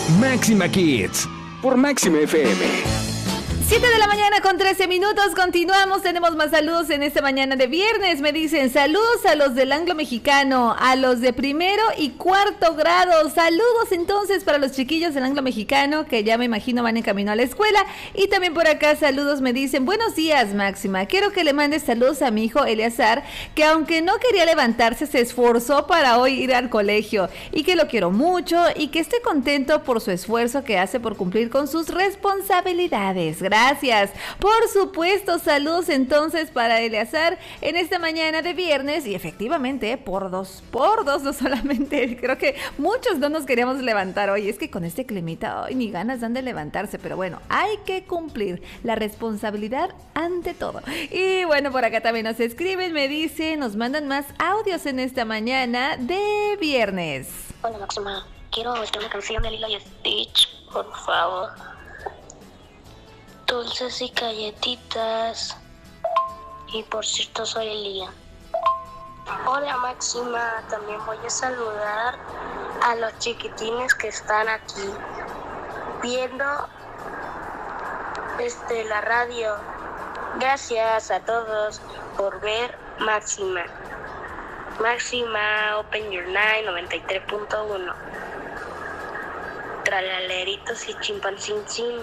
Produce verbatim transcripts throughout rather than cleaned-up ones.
Máxima Kids por Máxima F M. siete de la mañana con trece minutos, continuamos, tenemos más saludos en esta mañana de viernes. Me dicen saludos a los del Anglo Mexicano, a los de primero y cuarto grado. Saludos entonces para los chiquillos del Anglo Mexicano que ya me imagino van en camino a la escuela. Y también por acá saludos, me dicen buenos días Máxima, quiero que le mandes saludos a mi hijo Eleazar, que aunque no quería levantarse se esforzó para hoy ir al colegio y que lo quiero mucho y que esté contento por su esfuerzo que hace por cumplir con sus responsabilidades. Gracias. Gracias. Por supuesto, saludos entonces para Eleazar en esta mañana de viernes y efectivamente por dos, por dos, no solamente, creo que muchos no nos queríamos levantar hoy, es que con este climita hoy ni ganas dan de levantarse, pero bueno, hay que cumplir la responsabilidad ante todo. Y bueno, por acá también nos escriben, me dicen, nos mandan más audios en esta mañana de viernes. Hola Máxima, quiero escuchar una canción de Lilo y Stitch, por favor. Dulces y galletitas. Y por cierto, soy Elía. Hola Máxima, también voy a saludar a los chiquitines que están aquí viendo este, la radio. Gracias a todos por ver Máxima. Máxima, Open Your Night noventa y tres punto uno. Tralaleritos y chimpancín.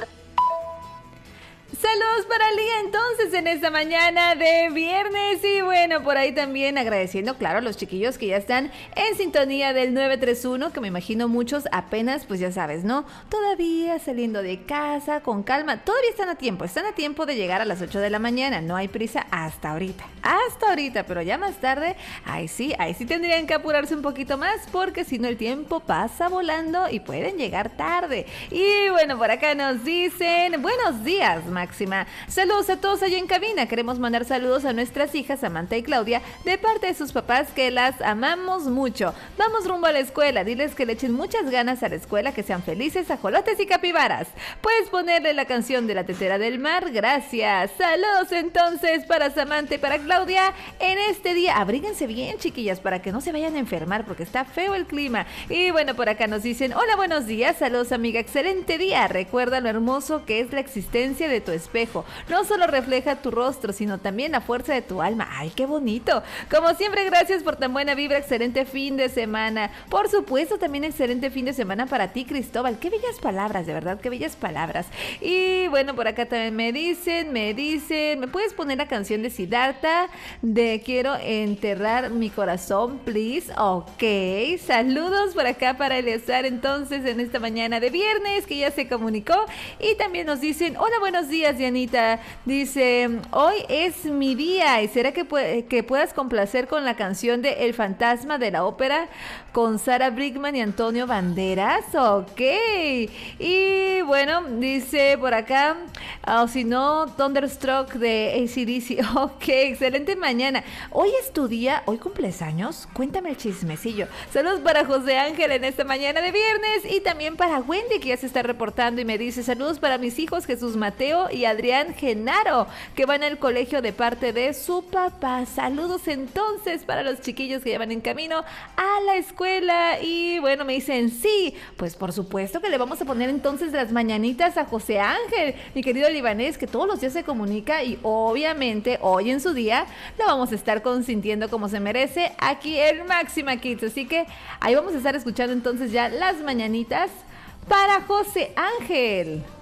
Saludos para Lía entonces en esta mañana de viernes y bueno, por ahí también agradeciendo, claro, a los chiquillos que ya están en sintonía del nueve tres uno, que me imagino muchos apenas, pues ya sabes, ¿no? Todavía saliendo de casa con calma, todavía están a tiempo, están a tiempo de llegar a las ocho de la mañana, no hay prisa hasta ahorita, hasta ahorita, pero ya más tarde, ahí sí, ahí sí tendrían que apurarse un poquito más porque si no el tiempo pasa volando y pueden llegar tarde. Y bueno, por acá nos dicen, buenos días, Máxima. Saludos a todos allá en cabina. Queremos mandar saludos a nuestras hijas Samantha y Claudia de parte de sus papás que las amamos mucho. Vamos rumbo a la escuela. Diles que le echen muchas ganas a la escuela, que sean felices, ajolotes y capibaras. Puedes ponerle la canción de La Tetera del Mar. Gracias. Saludos entonces para Samantha y para Claudia en este día. Abríguense bien, chiquillas, para que no se vayan a enfermar porque está feo el clima. Y bueno, por acá nos dicen, hola, buenos días. Saludos, amiga. Excelente día. Recuerda lo hermoso que es la existencia de tu espejo. No solo refleja tu rostro, sino también la fuerza de tu alma. ¡Ay, qué bonito! Como siempre, gracias por tan buena vibra. Excelente fin de semana. Por supuesto, también excelente fin de semana para ti, Cristóbal. Qué bellas palabras, de verdad, qué bellas palabras. Y bueno, por acá también me dicen, me dicen, ¿me puedes poner la canción de Siddhartha de Quiero enterrar mi corazón, please? Ok. Saludos por acá para Eleazar entonces en esta mañana de viernes que ya se comunicó. Y también nos dicen, hola, buenos días. Días, Dianita. Dice, hoy es mi día y será que, pu- que puedas complacer con la canción de El Fantasma de la Ópera con Sara Brigman y Antonio Banderas. Ok. Y bueno, dice por acá, o oh, si no, Thunderstruck de A C D C. Ok, excelente mañana. Hoy es tu día, hoy cumples años. Cuéntame el chismecillo. Saludos para José Ángel en esta mañana de viernes y también para Wendy que ya se está reportando y me dice, saludos para mis hijos Jesús Mateo y Adrián Genaro, que van al colegio de parte de su papá. Saludos entonces para los chiquillos que ya van en camino a la escuela. Y bueno, me dicen, sí, pues por supuesto que le vamos a poner entonces las mañanitas a José Ángel, mi querido libanés, que todos los días se comunica y obviamente hoy en su día lo vamos a estar consintiendo como se merece aquí en Máxima Kids. Así que ahí vamos a estar escuchando entonces ya las mañanitas para José Ángel.